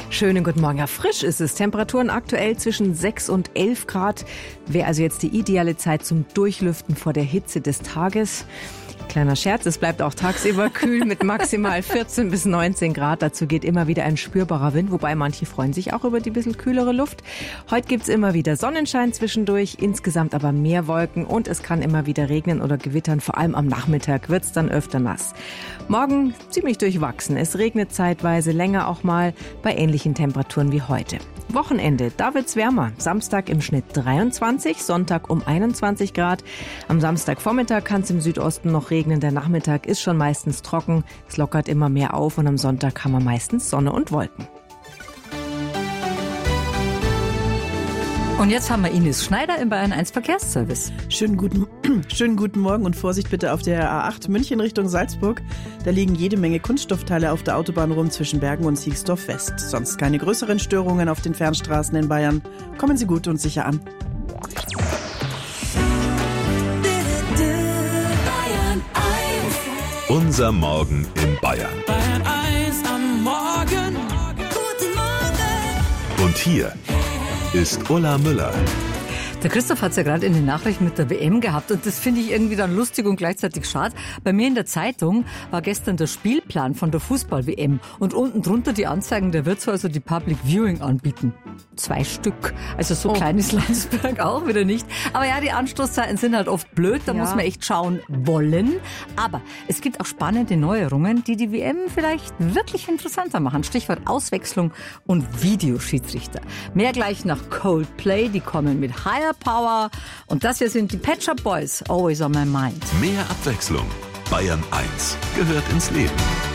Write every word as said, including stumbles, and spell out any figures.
Schönen guten Morgen. Ja, frisch ist es. Temperaturen aktuell zwischen sechs und elf Grad. Wäre also jetzt die ideale Zeit zum Durchlüften vor der Hitze des Tages. Kleiner Scherz, es bleibt auch tagsüber kühl mit maximal vierzehn bis neunzehn Grad. Dazu geht immer wieder ein spürbarer Wind, wobei manche freuen sich auch über die bisschen kühlere Luft. Heute gibt's immer wieder Sonnenschein zwischendurch, insgesamt aber mehr Wolken und es kann immer wieder regnen oder gewittern. Vor allem am Nachmittag wird's dann öfter nass. Morgen ziemlich durchwachsen. Es regnet zeitweise länger auch mal bei ähnlichen Temperaturen wie heute. Wochenende, da wird's wärmer. Samstag im Schnitt dreiundzwanzig, Sonntag um einundzwanzig Grad. Am Samstagvormittag kann es im Südosten noch regnen. Der Nachmittag ist schon meistens trocken. Es lockert immer mehr auf und am Sonntag haben wir meistens Sonne und Wolken. Und jetzt haben wir Ines Schneider im Bayern eins Verkehrsservice. Schönen guten, schönen guten Morgen und Vorsicht bitte auf der A acht München Richtung Salzburg. Da liegen jede Menge Kunststoffteile auf der Autobahn rum zwischen Bergen und Siegsdorf West. Sonst keine größeren Störungen auf den Fernstraßen in Bayern. Kommen Sie gut und sicher an. Unser Morgen in Bayern. Bayern eins am Morgen. Guten Morgen. Und hier ist Ulla Müller. Der Christoph hat es ja gerade in den Nachrichten mit der W M gehabt und das finde ich irgendwie dann lustig und gleichzeitig schade. Bei mir in der Zeitung war gestern der Spielplan von der Fußball-W M und unten drunter die Anzeigen, der wird so also die Public Viewing anbieten. Zwei Stück. Also so oh. klein ist Landsberg auch wieder nicht. Aber ja, die Anstoßzeiten sind halt oft blöd, da ja. muss man echt schauen wollen. Aber es gibt auch spannende Neuerungen, die die W M vielleicht wirklich interessanter machen. Stichwort Auswechslung und Videoschiedsrichter. Mehr gleich nach Coldplay, die kommen mit Higher Power. Und das hier sind die Pet Shop Boys, Always on My Mind. Mehr Abwechslung. Bayern eins gehört ins Leben.